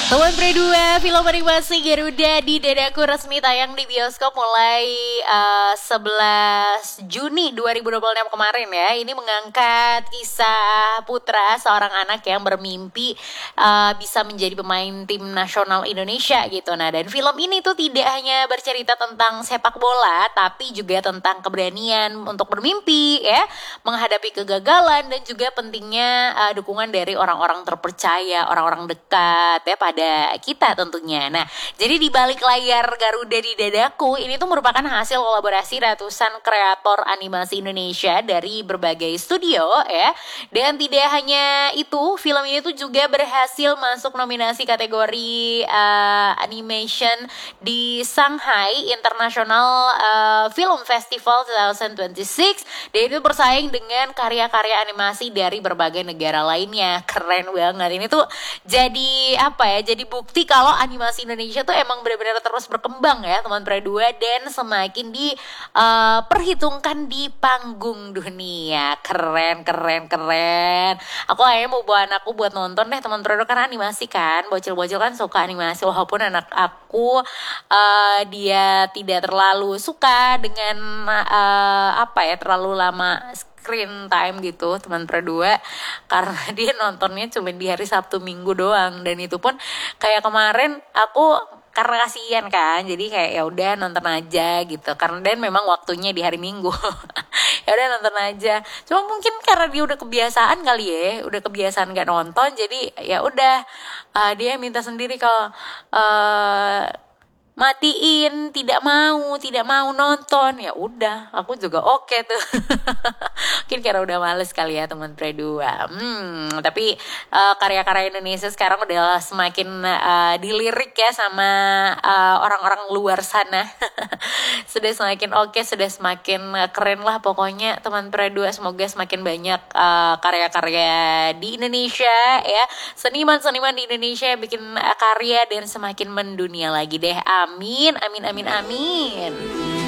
Teman Pre 2, film animasi Garuda di Dadaku resmi tayang di bioskop mulai 11 Juni 2026 kemarin ya. Ini mengangkat kisah Putra, seorang anak yang bermimpi bisa menjadi pemain tim nasional Indonesia gitu. Nah, dan film ini tuh tidak hanya bercerita tentang sepak bola, tapi juga tentang keberanian untuk bermimpi ya, menghadapi kegagalan dan juga pentingnya dukungan dari orang-orang terpercaya, orang-orang dekat ya pada kita tentunya. Nah, jadi di balik layar Garuda di Dadaku ini tuh merupakan hasil kolaborasi ratusan kreator animasi Indonesia dari berbagai studio ya. Dan tidak hanya itu, film ini tuh juga berhasil masuk nominasi kategori animation di Shanghai International Film Festival 2026 dan itu bersaing dengan karya-karya animasi dari berbagai negara lainnya. Keren banget. Ini tuh jadi apa ya? Jadi bukti kalau animasi Indonesia tuh emang benar-benar terus berkembang ya, teman Pre 2, dan semakin diperhitungkan di panggung dunia. Keren. Aku kayaknya mau bawa anakku buat nonton deh, teman Pre 2, karena animasi kan, bocil-bocil kan suka animasi, walaupun anak aku dia tidak terlalu suka dengan terlalu lama screen time gitu, teman Pre 2, karena dia nontonnya cuma di hari Sabtu Minggu doang, dan itu pun kayak kemarin aku karena kasihan kan, jadi kayak ya udah nonton aja gitu, karena dan memang waktunya di hari Minggu. Ya udah nonton aja, cuma mungkin karena dia udah kebiasaan kali ya, udah kebiasaan gak nonton, jadi ya udah dia minta sendiri kalau matiin, tidak mau nonton. Ya udah, aku juga oke tuh. Mungkin karena udah males kali ya, teman Pre 2. Tapi karya-karya Indonesia sekarang udah semakin dilirik ya sama orang-orang luar sana. Sudah semakin oke, sudah semakin keren lah pokoknya, teman Pre 2. Semoga semakin banyak karya-karya di Indonesia ya, seniman-seniman di Indonesia bikin karya dan semakin mendunia lagi deh. Amin.